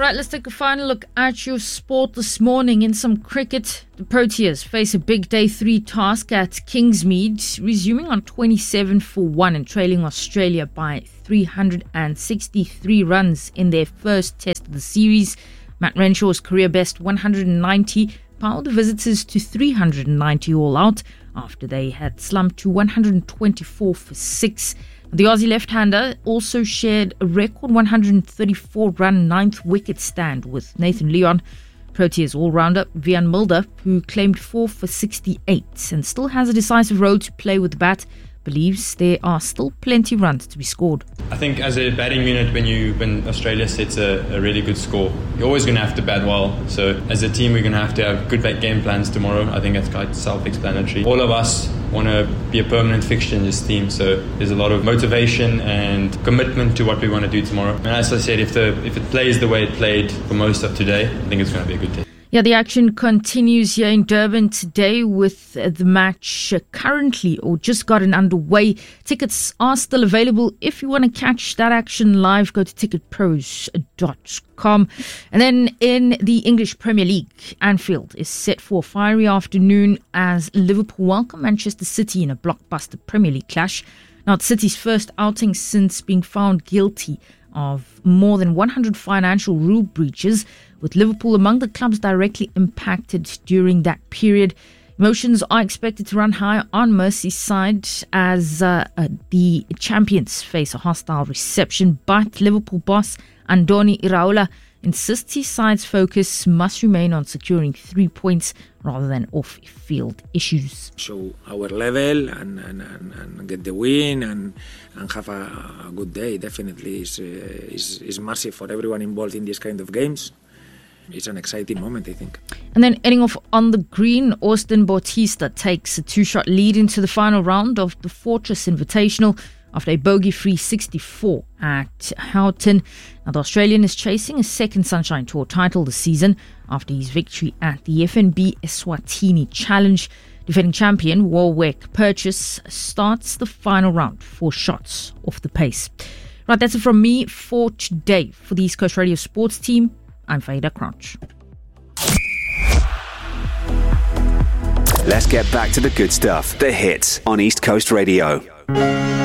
Right, let's take a final look at your sport this morning. In some cricket, the Proteas face a big day 3 task at Kingsmead, resuming on 27 for 1 and trailing Australia by 363 runs in their first test of the series. Matt Renshaw's career best 190 powered the visitors to 390 all out after they had slumped to 124 for 6. The Aussie left-hander also shared a record 134-run 9th wicket stand with Nathan Lyon. Proteas all-rounder Vian Mulder, who claimed 4 for 68 and still has a decisive role to play with the bat, believes there are still plenty runs to be scored. I think as a batting unit, when Australia sets a really good score, you're always going to have to bat well. So as a team, we're going to have good game plans tomorrow. I think that's quite self-explanatory. All of us want to be a permanent fixture in this team, so there's a lot of motivation and commitment to what we want to do tomorrow. And as I said, if it plays the way it played for most of today, I think it's going to be a good day. Yeah, the action continues here in Durban today with the match currently or just gotten underway. Tickets are still available. If you want to catch that action live, go to ticketpros.com. And then in the English Premier League, Anfield is set for a fiery afternoon as Liverpool welcome Manchester City in a blockbuster Premier League clash. Now, it's City's first outing since being found guilty of more than 100 financial rule breaches, with Liverpool among the clubs directly impacted during that period. Emotions are expected to run high on Merseyside as the champions face a hostile reception, but Liverpool boss Andoni Iraola insists his side's focus must remain on securing 3 points rather than off-field issues. Show our level and get the win and have a good day. Definitely is massive for everyone involved in these kind of games. It's an exciting moment, I think. And then heading off on the green, Austin Bautista takes a 2-shot lead into the final round of the Fortress Invitational after a bogey-free 64 at Houghton. Now, the Australian is chasing a second Sunshine Tour title this season after his victory at the FNB Eswatini Challenge. Defending champion Warwick Purchase starts the final round 4 shots off the pace. Right, that's it from me for today. For the East Coast Radio Sports team, I'm Faida Crouch. Let's get back to the good stuff. The hits on East Coast Radio.